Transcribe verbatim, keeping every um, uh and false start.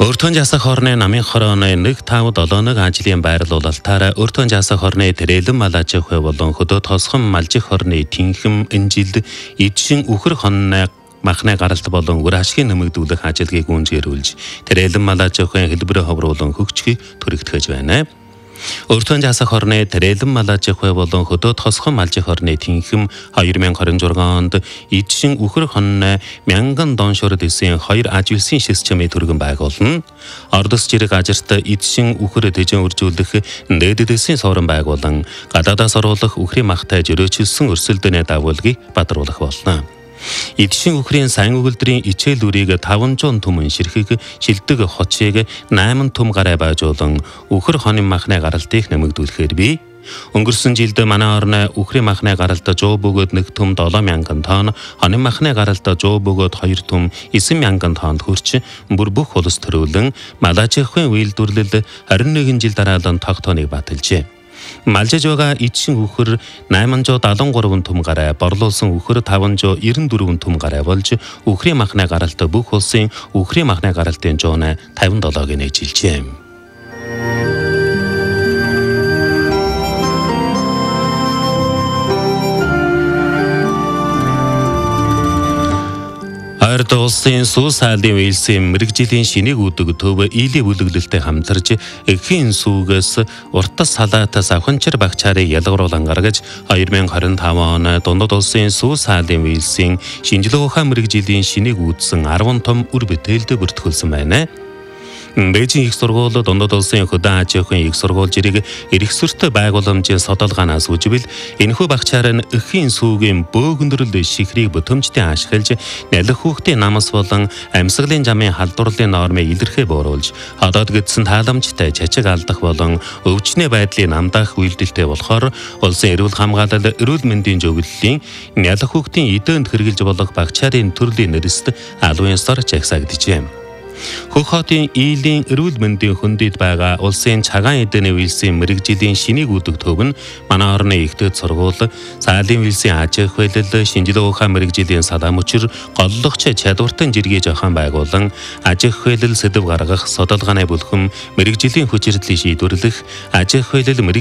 Өртөн жасах хорны намын хорооны нэг тав долооног ажлын байрлуулалтаараа өртөн жасах хорны тэрэлэн малажих хой болон хөдөө тосхон малжих хорны тэнхэм энжилд ижин үхэр хонны махны гаралт болон үр ашигын нэмэгдүүлэх ажилгийг гүйцэтгүүлж тэрэлэн малажих хой хэлбэрээ ховруулан хөгжихийг төрөгдөхөж байна. Өртөн жасах хорны тэрэлэн малажих хой болон хөдөө тосхон малжих хорны тэнхэм two thousand twenty-six онд ижин үхэр хонны мянган доншорд исэн хоёр ажилсын системийг түргэн байгуулна. Ордос жирэг ажилт ижин үхэр дэжин үржүүлэх дээдэдсэн сорон байгуулан гадаадаас оруулах үхрийн махтай жирөөчилсөн өрсөлдөөний дагуулгийг бадруулах болно. Ижин үхрийн сайн өгөлдрийн ичээл үрийг five hundred түмэн ширхэг шилдэг хочийг eight түм гараа байжуулан үхэр хонын махны гаралтыг нэмэгдүүлэхээр бий. Өнгөрсөн жилд манай орны үхрийн махны гаралт жоо бөгөөд one түм seven thousand тонн, хонын махны гаралт жоо бөгөөд two түм nine thousand тоннд хүрч бүр бүх улс төрүүлэн малажихын үйлдвэрлэлд twenty-one жил дараалан тогтооныг баталжээ. Малжиж байгаа ижин үхэр eight hundred seventy-three түм гараа, борлуулсан үхэр five hundred ninety-four түм гараа болж үхрийн махны гаралт бүх улсын үхрийн махны гаралтын жооны fifty-seven-ыг нээжилжээ. Ойрд улсын сүүс хаалын үйлсийн мэрэгжлийн шинийг үүдэг төв ийлийн бүлэглэлтэй хамтарч эхийн сүүгээс уртас салаатас авханчар багчаарыг ялгаруулан гаргаж twenty twenty-five он дундад улсын сүүс хаалын үйлсийн шинжилгээ ухаан мэрэгжлийн шинийг үүдсэн ten том үр бүтээлд бүртгүүлсэн байна. Бээжин их сургууль дундад улсын хөдөө аж ахуйн их сургууль жирэг эрх зөртэй байгууламжийн судалгаанаас үжвэл энэхүү багчаар нь эхийн сүүгийн бөөгөндрөл шихрийг бүтэмжтэй ашиглаж нялх хүүхдийн намас болон амьсгалын замын халдварлын нормыг илэрхээ бууруулж хотод гэдсэн тааламжтай чачиг алдах болон өвчнөө байдлыг намдаах үйлдэлтэй болохоор улсын эрүүл хамгаалал эрүүл мэндийн зөвлөлийн нялх хүүхдийн эдээнд хэрэгжилж болох багчаарын төрлийн нэрэст албан ёсоор жагсаагджээ. Хөх хотын ийлийн эрүүл мэндийн хөндөд байгаа улсын цагаан эдээний үйлсийн мэрэгжлийн шинийг үүдэг төв нь манай орны ихтэйд сургууль, цаалын үйлсийн аж ахуй хэлэл, шинжилгээ ухаан мэрэгжлийн салаа мөчр, голлогч чадвартан жиргээ зохион байгуулан аж ахуй хэлэл сэдэв гаргах, судалгааны бүлхэм, мэрэгжлийн хүчирдлийг шийдвэрлэх, аж ахуй хэлэл